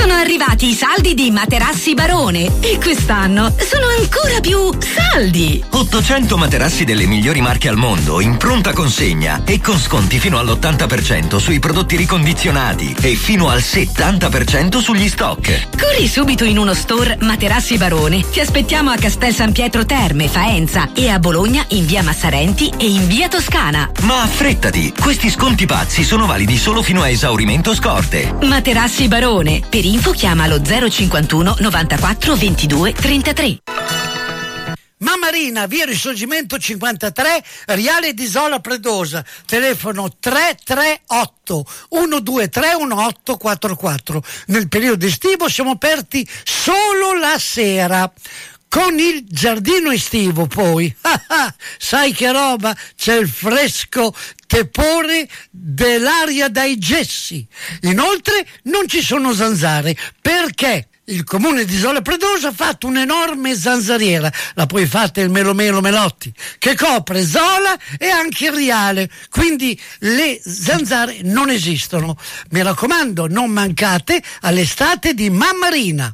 Sono arrivati i saldi di Materassi Barone e quest'anno sono ancora più saldi. 800 materassi delle migliori marche al mondo in pronta consegna e con sconti fino all'80% sui prodotti ricondizionati e fino al 70% sugli stock. Corri subito in uno store Materassi Barone. Ti aspettiamo a Castel San Pietro Terme, Faenza e a Bologna in via Massarenti e in via Toscana. Ma affrettati, questi sconti pazzi sono validi solo fino a esaurimento scorte. Materassi Barone. Per info chiama allo 051 94 22 33. Mammarina, via Risorgimento 53, Riale di Isola Predosa, telefono 338 123 1844. Nel periodo estivo siamo aperti solo la sera. Con il giardino estivo poi, sai che roba, c'è il fresco tepore dell'aria dai gessi. Inoltre non ci sono zanzare, perché il comune di Isola Predosa ha fatto un'enorme zanzariera, la poi fatta il Melo Melotti, che copre Zola e anche il Riale, quindi le zanzare non esistono. Mi raccomando, non mancate all'estate di Mammarina.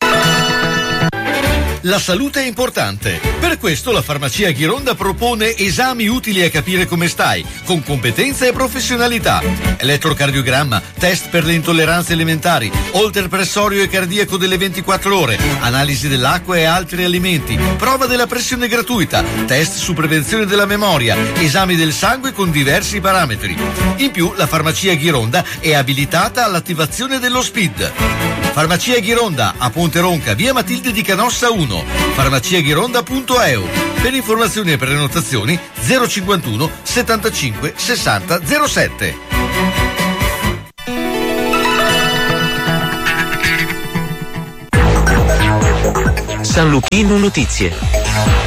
La salute è importante. Per questo la farmacia Ghironda propone esami utili a capire come stai, con competenza e professionalità. Elettrocardiogramma, test per le intolleranze alimentari, holter pressorio e cardiaco delle 24 ore, analisi dell'acqua e altri alimenti, prova della pressione gratuita, test su prevenzione della memoria, esami del sangue con diversi parametri. In più, la farmacia Ghironda è abilitata all'attivazione dello SPID. Farmacia Ghironda a Ponte Ronca, via Matilde di Canossa 1. farmaciaghironda.eu. Per informazioni e prenotazioni 051 75 60 07. San Luchino Notizie.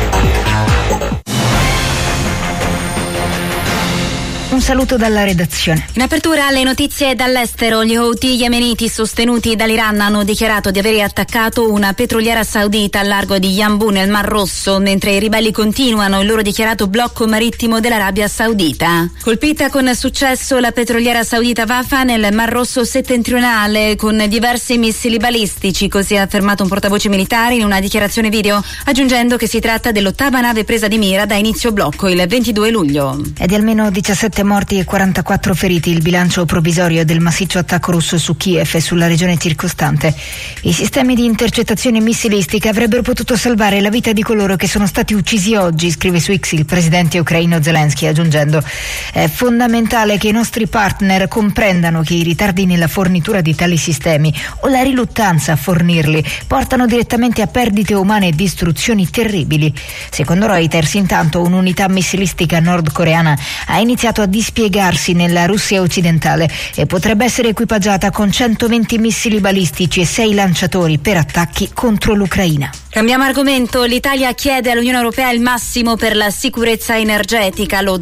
Un saluto dalla redazione. In apertura alle notizie dall'estero, gli Houthi yemeniti sostenuti dall'Iran hanno dichiarato di aver attaccato una petroliera saudita al largo di Yanbu nel Mar Rosso, mentre i ribelli continuano il loro dichiarato blocco marittimo dell'Arabia Saudita. Colpita con successo la petroliera saudita Wafa nel Mar Rosso settentrionale con diversi missili balistici, così ha affermato un portavoce militare in una dichiarazione video, aggiungendo che si tratta dell'8ª nave presa di mira da inizio blocco il 22 luglio. E di almeno 17 morti e 44 feriti il bilancio provvisorio del massiccio attacco russo su Kiev e sulla regione circostante. I sistemi di intercettazione missilistica avrebbero potuto salvare la vita di coloro che sono stati uccisi oggi, scrive su X il presidente ucraino Zelensky, aggiungendo: è fondamentale che i nostri partner comprendano che i ritardi nella fornitura di tali sistemi o la riluttanza a fornirli portano direttamente a perdite umane e distruzioni terribili. Secondo Reuters, intanto, un'unità missilistica nordcoreana ha iniziato a dispiegarsi nella Russia occidentale e potrebbe essere equipaggiata con 120 missili balistici e 6 lanciatori per attacchi contro l'Ucraina. Cambiamo argomento. L'Italia chiede all'Unione Europea il massimo per la sicurezza energetica, lo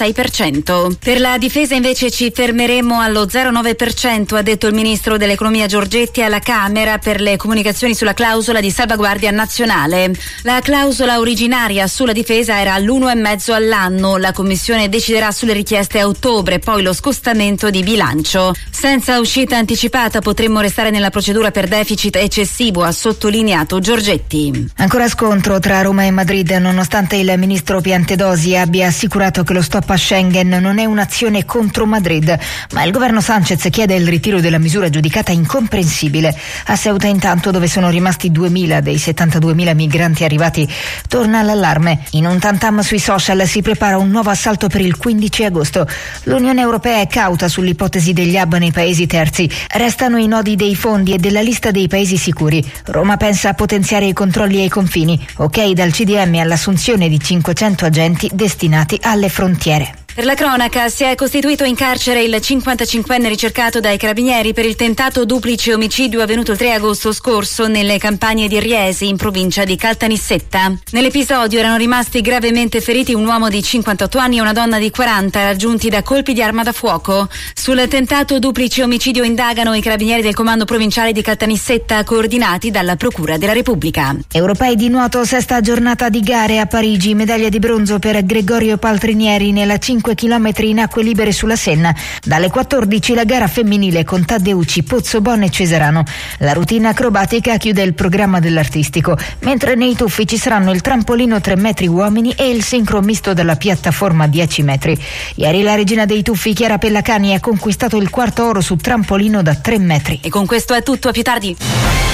0,6%. Per la difesa invece ci fermeremo allo 0,9%, ha detto il ministro dell'economia Giorgetti alla Camera per le comunicazioni sulla clausola di salvaguardia nazionale. La clausola originaria sulla difesa era all'1,5 all'anno. La Commissione deciderà sulle richieste a ottobre, poi lo scostamento di bilancio. Senza uscita anticipata potremmo restare nella procedura per deficit eccessivo, ha sottolineato Giorgetti. Ancora scontro tra Roma e Madrid, nonostante il ministro Piantedosi abbia assicurato che lo stop a Schengen non è un'azione contro Madrid, ma il governo Sanchez chiede il ritiro della misura giudicata incomprensibile. A Ceuta, intanto, dove sono rimasti 2.000 dei 72.000 migranti arrivati, torna l'allarme. In un tantam sui social si prepara un nuovo assalto per il 15 agosto. L'Unione Europea è cauta sull'ipotesi degli hub nei paesi terzi. Restano i nodi dei fondi e della lista dei paesi sicuri. Roma pensa a potenziare i controlli ai confini. Ok dal CDM all'assunzione di 500 agenti destinati alle frontiere. Per la cronaca, si è costituito in carcere il 55enne ricercato dai carabinieri per il tentato duplice omicidio avvenuto il 3 agosto scorso nelle campagne di Riesi, in provincia di Caltanissetta. Nell'episodio erano rimasti gravemente feriti un uomo di 58 anni e una donna di 40, raggiunti da colpi di arma da fuoco. Sul tentato duplice omicidio indagano i carabinieri del comando provinciale di Caltanissetta, coordinati dalla Procura della Repubblica. Europei di nuoto, sesta giornata di gare a Parigi, medaglia di bronzo per Gregorio Paltrinieri nella 5 5 km in acque libere sulla Senna. Dalle 14 la gara femminile con Taddeucci, Pozzobon e Cesarano. La routine acrobatica chiude il programma dell'artistico, mentre nei tuffi ci saranno il trampolino 3 metri uomini e il sincro misto della piattaforma 10 metri. Ieri la regina dei tuffi Chiara Pellacani ha conquistato il quarto oro su trampolino da 3 metri. E con questo è tutto, a più tardi.